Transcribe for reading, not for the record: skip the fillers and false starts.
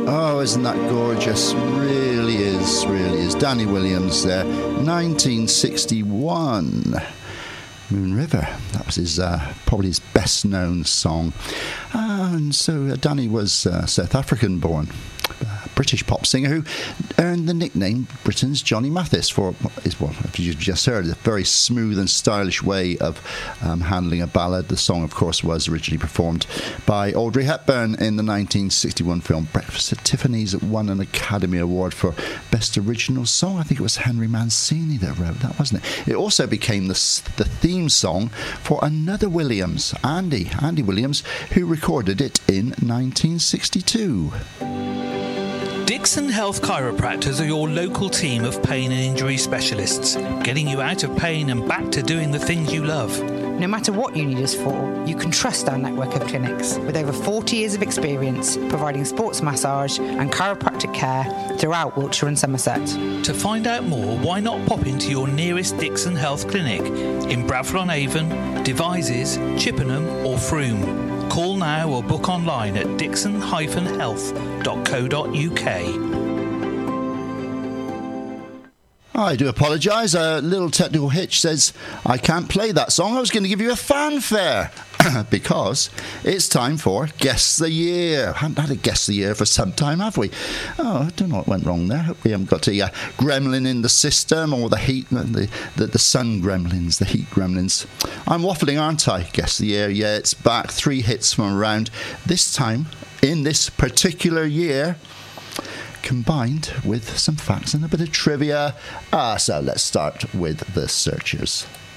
Oh, isn't that gorgeous? Really is, really is. Danny Williams there, 1961. Moon River. That was his probably his best known song. And so Danny was South African born. British pop singer who earned the nickname Britain's Johnny Mathis for his, well, if you just heard, a very smooth and stylish way of handling a ballad. The song, of course, was originally performed by Audrey Hepburn in the 1961 film Breakfast at Tiffany's. It won an Academy Award for Best Original Song. I think it was Henry Mancini that wrote that, wasn't it? It also became the theme song for another Williams, Andy Williams, who recorded it in 1962. Dixon Health Chiropractors are your local team of pain and injury specialists, getting you out of pain and back to doing the things you love. No matter what you need us for, you can trust our network of clinics with over 40 years of experience providing sports massage and chiropractic care throughout Wiltshire and Somerset. To find out more, why not pop into your nearest Dixon Health clinic in Bradford-on-Avon, Devizes, Chippenham or Frome. Call now or book online at dixon-health.co.uk. I do apologise. A little technical hitch says I can't play that song. I was going to give you a fanfare because it's time for Guess the Year. I haven't had a Guess the Year for some time, have we? Oh, I don't know what went wrong there. Hope we haven't got a gremlin in the system or the heat, the sun gremlins, the heat gremlins. I'm waffling, aren't I? Guess the Year. Yeah, it's back. 3 hits from around this time in this particular year, combined with some facts and a bit of trivia. So let's start with the Searchers.